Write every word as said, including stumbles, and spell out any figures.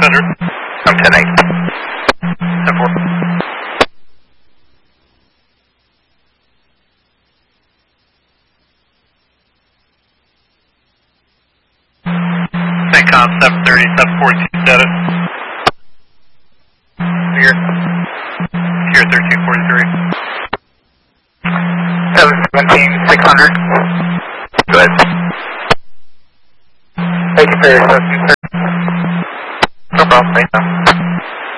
hundred. I'm ten eight. ten four. Syncom seven thirty, seven forty-two status. Here. Here thirteen forty-three. seven seventeen, six hundred. Go ahead. Thank you for your assessment, sir. No problem, thank you.